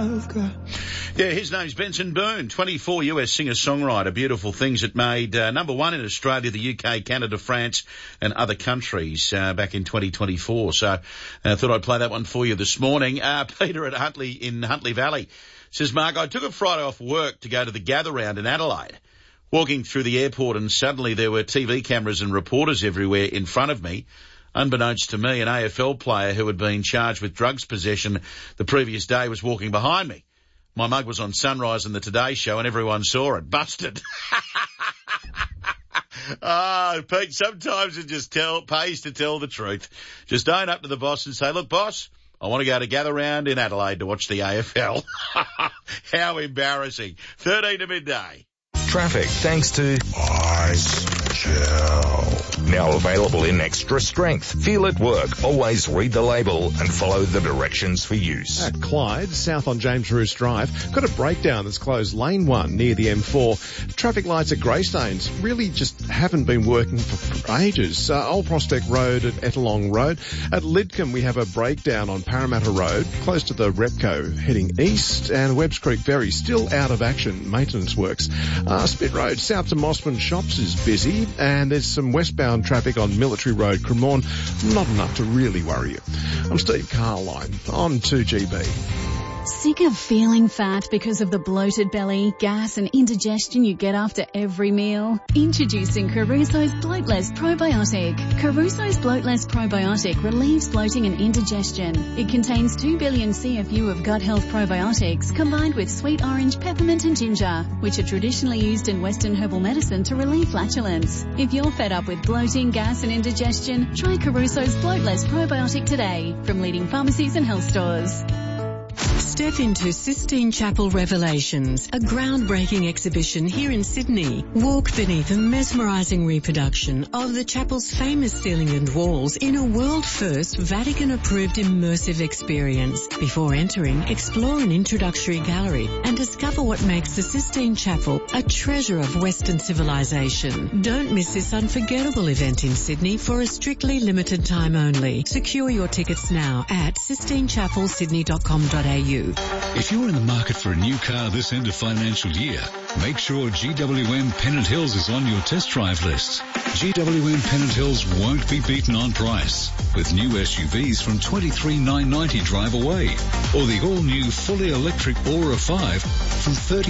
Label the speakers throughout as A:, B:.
A: I've got.
B: Yeah, his name's Benson Boone, 24 US singer-songwriter. Beautiful Things that made number one in Australia, the UK, Canada, France and other countries back in 2024. So I thought I'd play that one for you this morning. Peter at Huntley in Huntley Valley says, Mark, I took a Friday off work to go to the Gather Round in Adelaide. Walking through the airport and suddenly there were TV cameras and reporters everywhere in front of me. Unbeknownst to me, an AFL player who had been charged with drugs possession the previous day was walking behind me. My mug was on Sunrise and the Today Show and everyone saw it. Busted. Pete, sometimes it just pays to tell the truth. Just own up to the boss and say, look, boss, I want to go to Gather Round in Adelaide to watch the AFL. How embarrassing. 13 to midday.
C: Traffic thanks to Ice Gel. Now available in extra strength. Feel it work. Always read the label and follow the directions for use.
D: At Clyde, south on James Roos Drive, got a breakdown that's closed lane 1 near the M4. Traffic lights at Greystanes really just haven't been working for ages. Old Prospect Road at Ettalong Road. At Lidcombe, we have a breakdown on Parramatta Road, close to the Repco heading east, and Webbs Creek Ferry still out of action, maintenance works. Spit Road, south to Mossman Shops is busy, and there's some westbound traffic on Military Road, Cremorne. Not enough to really worry you. I'm Steve Carline on 2GB.
E: Sick of feeling fat because of the bloated belly, gas and indigestion you get after every meal? Introducing Caruso's Bloatless Probiotic. Caruso's Bloatless Probiotic relieves bloating and indigestion. It contains 2 billion CFU of gut health probiotics combined with sweet orange, peppermint and ginger, which are traditionally used in Western herbal medicine to relieve flatulence. If you're fed up with bloating, gas and indigestion, try Caruso's Bloatless Probiotic today from leading pharmacies and health stores.
F: Step into Sistine Chapel Revelations, a groundbreaking exhibition here in Sydney. Walk beneath a mesmerising reproduction of the chapel's famous ceiling and walls in a world-first Vatican-approved immersive experience. Before entering, explore an introductory gallery and discover what makes the Sistine Chapel a treasure of Western civilization. Don't miss this unforgettable event in Sydney for a strictly limited time only. Secure your tickets now at sistinechapelsydney.com.au.
G: If you're in the market for a new car this end of financial year, make sure GWM Pennant Hills is on your test drive list. GWM Pennant Hills won't be beaten on price, with new SUVs from $23,990 drive away, or the all-new fully electric Aura 5 from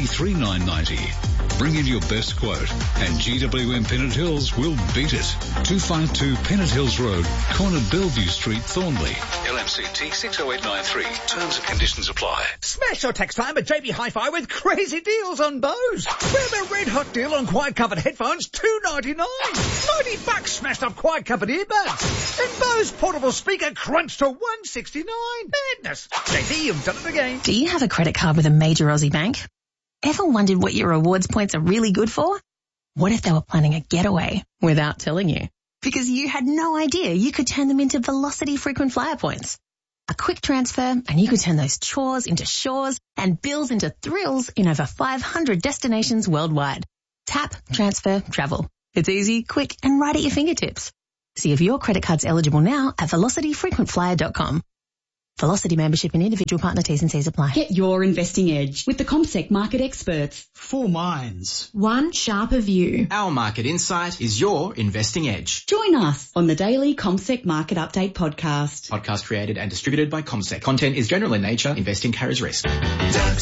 G: $33,990. Bring in your best quote, and GWM Pennant Hills will beat it. 252 Pennant Hills Road, corner Bellevue Street, Thornley. LMCT 60893. Terms and conditions apply.
H: Smash your tax time at JB Hi-Fi with crazy deals on Bose. Grab a red hot deal on quiet covered headphones, $2.99. $90 smashed up quiet covered earbuds. And Bose portable speaker crunched to $169. Madness. JB, you've done it again.
I: Do you have a credit card with a major Aussie bank? Ever wondered what your rewards points are really good for? What if they were planning a getaway without telling you? Because you had no idea you could turn them into Velocity frequent flyer points. A quick transfer and you could turn those chores into shores and bills into thrills in over 500 destinations worldwide. Tap, transfer, travel. It's easy, quick and right at your fingertips. See if your credit card's eligible now at velocityfrequentflyer.com. Velocity membership and individual partner T's and C's apply.
J: Get your investing edge with the CommSec market experts.
K: 4 minds.
J: One sharper view.
K: Our market insight is your investing edge.
J: Join us on the daily CommSec Market Update podcast.
K: Podcast created and distributed by CommSec. Content is general in nature. Investing carries risk.
A: Ducks